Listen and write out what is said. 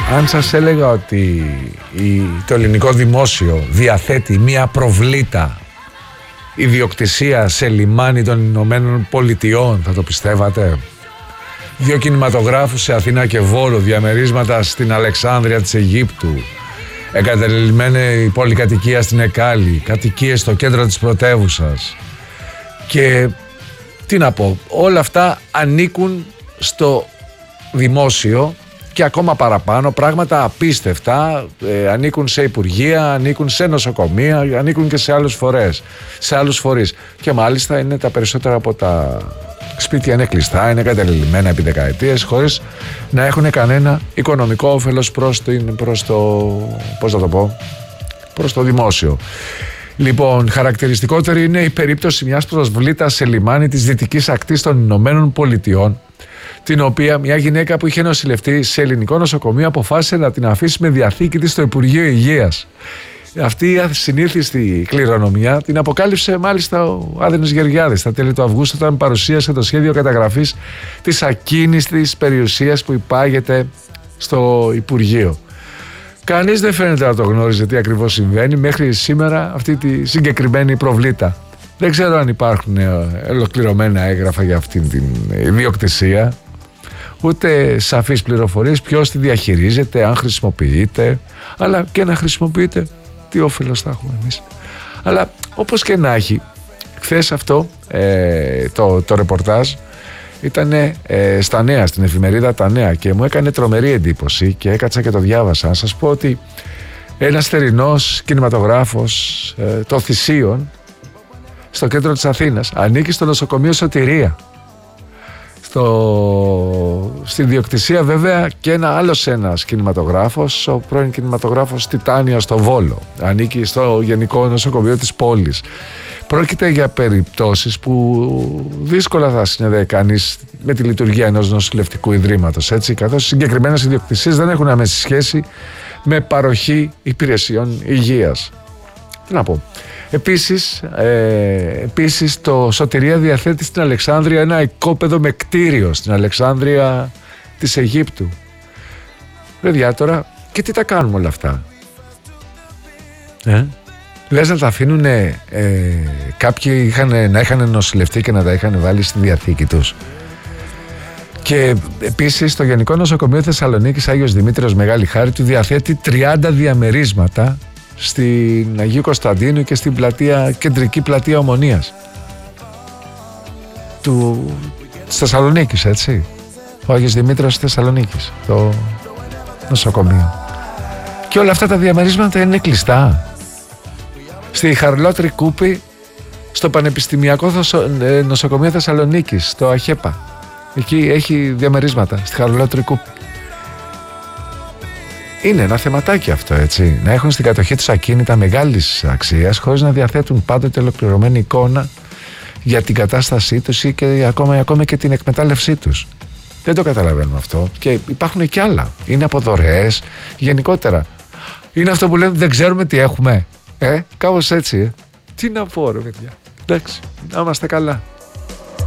Αν σας έλεγα ότι το ελληνικό δημόσιο διαθέτει μία προβλήτα ιδιοκτησία σε λιμάνι των Ηνωμένων Πολιτειών, θα το πιστεύατε? 2 κινηματογράφους σε Αθήνα και Βόλο, διαμερίσματα στην Αλεξάνδρεια της Αιγύπτου, εγκαταλελειμμένη πολυκατοικία στην Εκάλη, κατοικίες στο κέντρο της πρωτεύουσας. Και τι να πω, όλα αυτά ανήκουν στο δημόσιο και ακόμα παραπάνω, πράγματα απίστευτα, ανήκουν σε υπουργεία, ανήκουν σε νοσοκομεία, ανήκουν και σε άλλους φορείς. Και μάλιστα είναι τα περισσότερα από τα σπίτια είναι κλειστά, είναι εγκαταλελειμμένα επί δεκαετίες, χωρίς να έχουν κανένα οικονομικό όφελος προς το δημόσιο. Λοιπόν, χαρακτηριστικότερη είναι η περίπτωση μιας προσβλήτας σε λιμάνι της δυτικής ακτής των Ηνωμένων Πολιτειών, την οποία μια γυναίκα που είχε νοσηλευτεί σε ελληνικό νοσοκομείο αποφάσισε να την αφήσει με διαθήκη της στο Υπουργείο Υγείας. Αυτή η ασυνήθιστη κληρονομιά την αποκάλυψε μάλιστα ο Άδενος Γεωργιάδης στα τέλη του Αυγούστου, όταν παρουσίασε το σχέδιο καταγραφής της ακίνηστης περιουσίας που υπάγεται στο Υπουργείο. Κανείς δεν φαίνεται να το γνώριζε τι ακριβώς συμβαίνει μέχρι σήμερα αυτή τη συγκεκριμένη προβλήτα. Δεν ξέρω αν υπάρχουν ολοκληρωμένα έγγραφα για αυτήν την ιδιοκτησία, ούτε σαφείς πληροφορίες ποιος τη διαχειρίζεται, αν χρησιμοποιείται, αλλά και να χρησιμοποιείται, τι όφελος θα έχουμε εμείς. Αλλά όπως και να έχει, χθες αυτό το ρεπορτάζ ήταν στα Νέα, στην εφημερίδα Τα Νέα, και μου έκανε τρομερή εντύπωση και έκατσα και το διάβασα. Να σας πω ότι ένας θερινός κινηματογράφος των Θησίων στο κέντρο της Αθήνας ανήκει στο νοσοκομείο Σωτηρία. Στην διοκτησία βέβαια και ένας κινηματογράφος, ο πρώην κινηματογράφος Τιτάνια στο Βόλο, ανήκει στο Γενικό Νοσοκομείο της πόλης. Πρόκειται για περιπτώσεις που δύσκολα θα συνδέει κανείς με τη λειτουργία ενός νοσηλευτικού ιδρύματος, έτσι, καθώς οι συγκεκριμένες ιδιοκτησίες δεν έχουν άμεση σχέση με παροχή υπηρεσιών υγείας. Τι να πω. Επίσης το Σωτηρία διαθέτει στην Αλεξάνδρεια ένα οικόπεδο με κτίριο, στην Αλεξάνδρεια της Αιγύπτου. Παιδιά, τώρα και τι τα κάνουμε όλα αυτά? Λες να τα αφήνουν κάποιοι να είχαν νοσηλευτεί και να τα είχαν βάλει στη διαθήκη τους? Και επίσης το Γενικό Νοσοκομείο Θεσσαλονίκης Άγιος Δημήτριος Μεγάλη Χάρη του διαθέτει 30 διαμερίσματα στην Αγίου Κωνσταντίνου και στην κεντρική πλατεία Ομονίας της Θεσσαλονίκης, έτσι. Ο Άγιος Δημήτριος Θεσσαλονίκης, το νοσοκομείο. Και όλα αυτά τα διαμερίσματα είναι κλειστά. Στη Χαρλότρη Κούπη, στο Πανεπιστημιακό Νοσοκομείο Θεσσαλονίκης, στο ΑΧΕΠΑ, εκεί έχει διαμερίσματα, στη Χαρλότρη Κούπη. Είναι ένα θεματάκι αυτό, έτσι. Να έχουν στην κατοχή τους ακίνητα μεγάλης αξίας, χωρίς να διαθέτουν πάντοτε ολοκληρωμένη εικόνα για την κατάστασή τους ή και ακόμα και την εκμετάλλευσή τους. Δεν το καταλαβαίνουμε αυτό. Και υπάρχουν και άλλα. Είναι από δωρεές, γενικότερα. Είναι αυτό που λένε, δεν ξέρουμε τι έχουμε. Κάπως έτσι. Τι να πω, ρε παιδιά. Εντάξει, να είμαστε καλά.